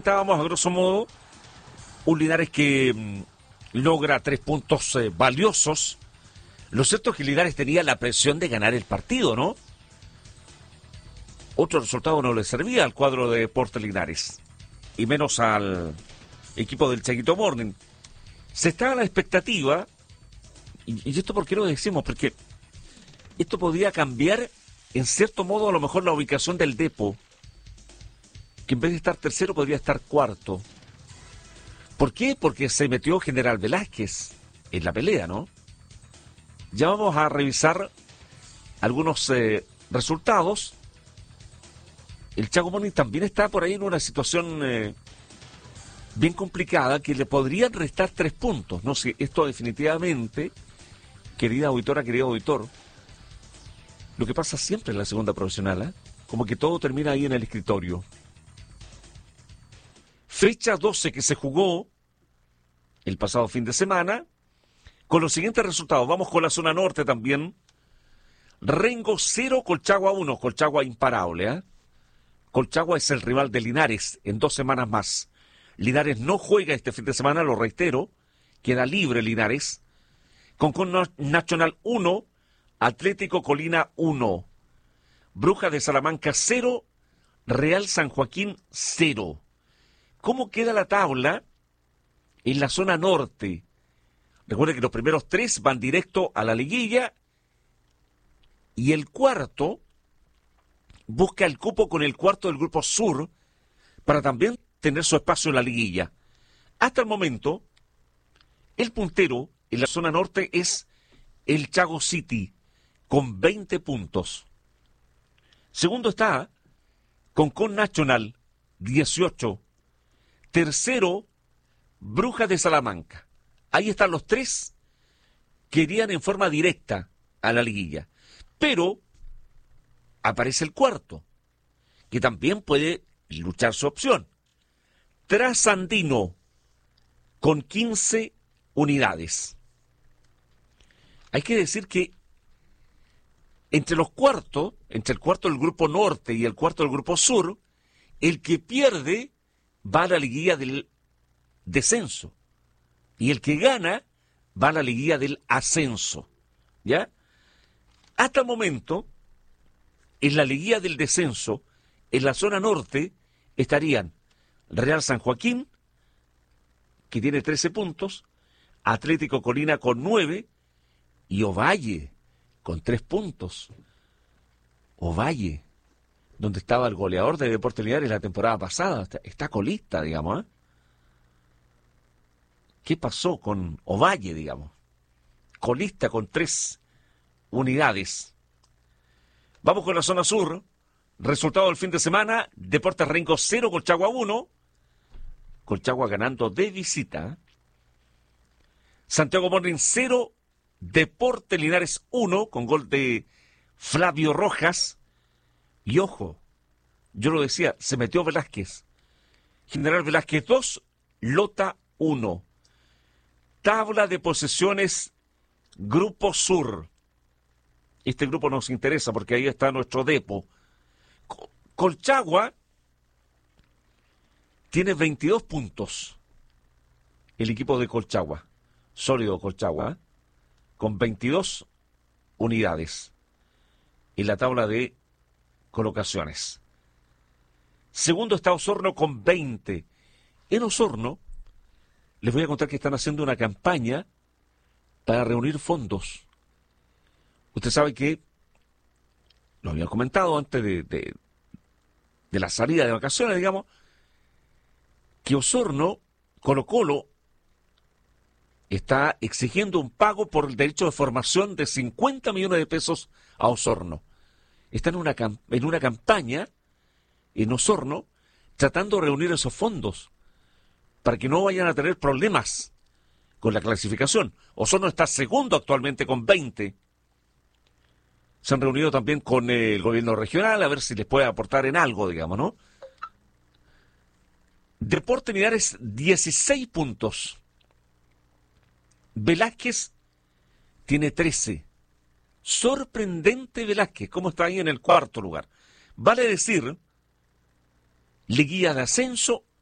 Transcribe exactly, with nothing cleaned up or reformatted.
comentábamos a grosso modo, un Linares que mmm, logra tres puntos eh, valiosos. Lo cierto es que Linares tenía la presión de ganar el partido, ¿no? Otro resultado no le servía al cuadro de Deportes Linares, y menos al equipo del Chaguito Morning. Se estaba a la expectativa, y, y esto por qué lo decimos, porque esto podría cambiar en cierto modo a lo mejor la ubicación del Depo, que en vez de estar tercero podría estar cuarto. ¿Por qué? Porque se metió General Velázquez en la pelea, ¿no? Ya vamos a revisar algunos eh, resultados. El Chago Morning también está por ahí en una situación eh, bien complicada, que le podrían restar tres puntos. No sé, esto definitivamente, querida auditora, querido auditor, lo que pasa siempre en la segunda profesional, ¿eh? Como que todo termina ahí en el escritorio. Fecha doce que se jugó el pasado fin de semana, con los siguientes resultados. Vamos con la zona norte también. Rengo cero, Colchagua uno, Colchagua imparable, ¿eh? Colchagua es el rival de Linares en dos semanas más. Linares no juega este fin de semana, lo reitero, queda libre Linares. Concón Nacional uno, Atlético Colina uno, Bruja de Salamanca cero, Real San Joaquín cero. ¿Cómo queda la tabla en la zona norte? Recuerden que los primeros tres van directo a la liguilla y el cuarto busca el cupo con el cuarto del grupo sur para también tener su espacio en la liguilla. Hasta el momento, el puntero en la zona norte es el Chago City con veinte puntos. Segundo está Concón Nacional, dieciocho. Tercero, Brujas de Salamanca. Ahí están los tres que irían en forma directa a la liguilla. Pero aparece el cuarto, que también puede luchar su opción. Trasandino, con quince unidades. Hay que decir que entre los cuartos, entre el cuarto del grupo norte y el cuarto del grupo sur, el que pierde va a la liguilla del descenso. Y el que gana va a la liguilla del ascenso. ¿Ya? Hasta el momento, en la liguilla del descenso, en la zona norte, estarían Real San Joaquín, que tiene trece puntos, Atlético Colina con nueve, y Ovalle con tres puntos. Ovalle, donde estaba el goleador de Deportes Linares la temporada pasada, está, está colista, digamos, ¿eh? ¿Qué pasó con Ovalle, digamos? Colista con tres unidades. Vamos con la zona sur. Resultado del fin de semana: Deportes Rengo cero, Colchagua uno. Colchagua ganando de visita. Santiago Morning cero, Deportes Linares uno, con gol de Flavio Rojas. Y ojo, yo lo decía, se metió Velázquez. General Velázquez dos, Lota uno. Tabla de posesiones, Grupo Sur. Este grupo nos interesa porque ahí está nuestro Depo. Colchagua tiene veintidós puntos. El equipo de Colchagua, sólido Colchagua, ¿eh? Con veintidós unidades en la tabla de colocaciones. Segundo está Osorno con veinte. En Osorno, les voy a contar que están haciendo una campaña para reunir fondos. Usted sabe que, lo había comentado antes de, de, de la salida de vacaciones, digamos, que Osorno, Colo-Colo, está exigiendo un pago por el derecho de formación de cincuenta millones de pesos a Osorno. Está en una, en una campaña en Osorno tratando de reunir esos fondos para que no vayan a tener problemas con la clasificación. Osorno está segundo actualmente con veinte. Se han reunido también con el gobierno regional a ver si les puede aportar en algo, digamos, ¿no? Deportes Linares, dieciséis puntos. Velázquez tiene trece. Sorprendente Velázquez, ¿cómo está ahí en el cuarto lugar? Vale decir, liguilla de ascenso